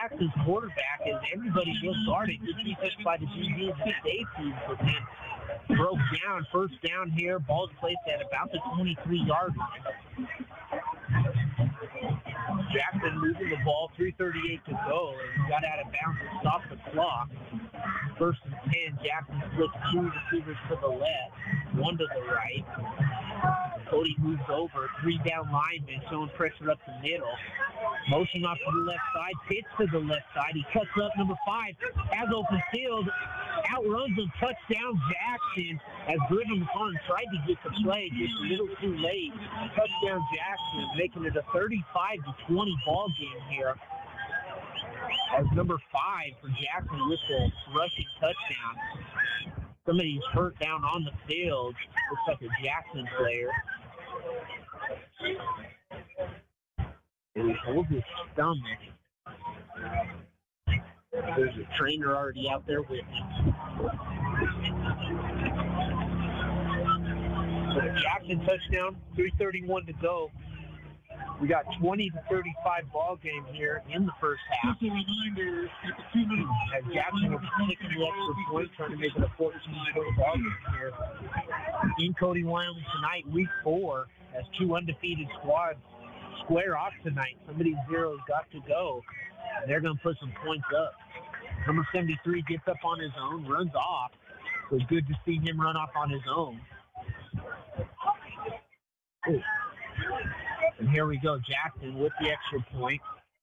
Jackson's quarterback, as everybody was guarded, just defense by the GGs and safeties, but then broke down. First down here, ball's placed at about the 23-yard line. Jackson moving the ball, 3:38 to go, and got out of bounds to stop the clock. First and 10, Jackson splits two receivers to the left, one to the right. Cody moves over, three down linemen showing pressure up the middle. Motion off to the left side, pitch to the left side. He cuts up number 5, has open field, outruns him, touchdown Jackson, as Griffin McCarn tried to get the play, just a little too late. Touchdown Jackson, making it a 35-20 ball game here. As number 5 for Jackson with the rushing touchdown. Somebody's hurt down on the field. Looks like a Jackson player. And he holds his stomach. There's a trainer already out there with him. So the Jackson touchdown, 3:31 to go. We got 20-35 ball game here in the first half. Just a reminder, at the 2 minutes, as Jackson will be kicking the extra point, trying to make it a 14-point ball game here in Cody, Wyoming tonight, week 4, as 2 undefeated squads square off tonight. Somebody's zero's got to go. And they're going to put some points up. Number 73 gets up on his own, runs off. It was good to see him run off on his own. Ooh. And here we go, Jackson with the extra point.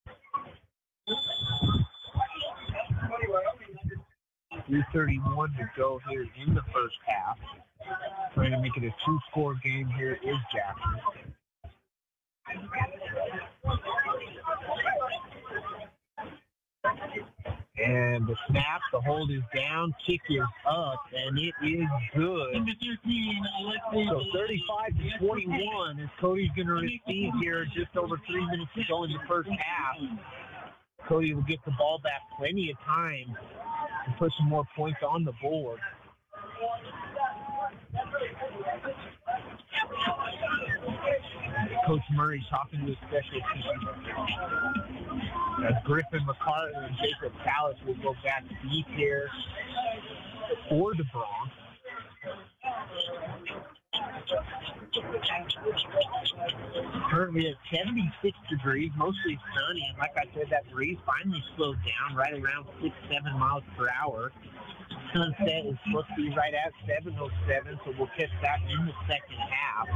.331 to go here in the first half. Trying to make it a 2-score game here is Jackson. And the snap, the hold is down, kick is up, and it is good. So 35-21 as Cody's going to receive here just over 3 minutes to go in the first half. Cody will get the ball back plenty of time to put some more points on the board. Coach Murray talking to his special team. Griffin McCarthy and Jacob Callis will go back deep here for the Bronx. Currently at 76 degrees, mostly sunny, and like I said, that breeze finally slowed down right around 6-7 miles per hour. Sunset is supposed to be right at 7:07, so we'll catch that in the second half.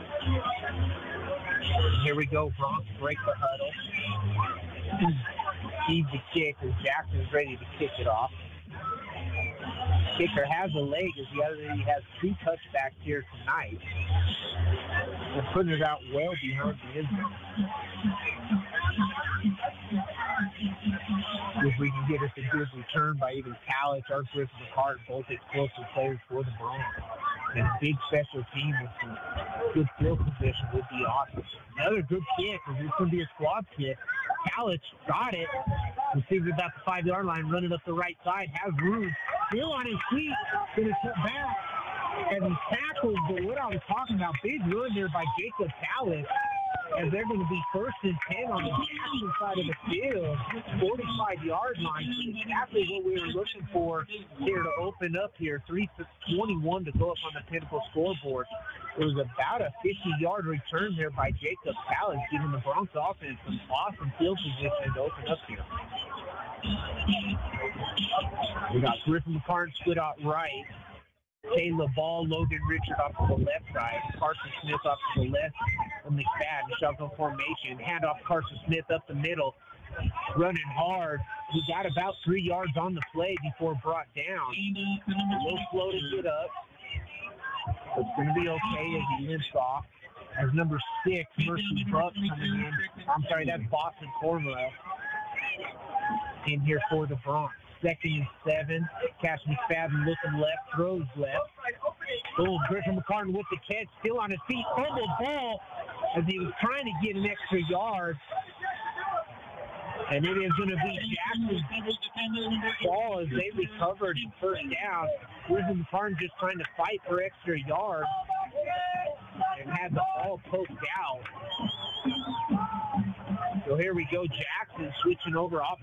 Here we go, Bronx break the huddle. Sees the kick as Jackson's ready to kick it off. Kicker has a leg as he has 2 touchbacks here tonight. They're putting it out well behind the end zone. If we can get us a good return by either Callis or Griffin McCart, both explosive players for the Bronx. And a big special team with some good field position would be awesome. Another good kick, because it's going to be a squad kick. Callis got it. Receiver about the 5-yard line, running up the right side, has room. Still on his feet, going to sit back. And he tackles, but what I was talking about, big run there by Jacob Callis. As they're going to be 1st and 10 on the Jackson side of the field, 45-yard line. Exactly what we were looking for here to open up here. 3:21 to go up on the Pinnacle scoreboard. It was about a 50-yard return there by Jacob Callis, giving the Bronx offense some awesome field position to open up here. We got Griffin McCartan split out right. Caleb Ball, Logan Richard off to the left side. Carson Smith off to the left from McFadden. Shotgun formation. Handoff Carson Smith up the middle. Running hard. He got about 3 yards on the play before brought down. A little slow to get up. It's going to be okay as he limps off. As number 6, Mercy Buck coming in. I'm sorry, that's Boston Cornwell in here for the Bronx. 2nd and 7. Cash McFadden looking left, throws left. Boom, Griffin McCartan with the catch, still on his feet. Fumbled ball as he was trying to get an extra yard. And it is going to be Jackson's ball as they recovered first down. Griffin McCartan just trying to fight for extra yards and had the ball poked out. So here we go, Jackson switching over off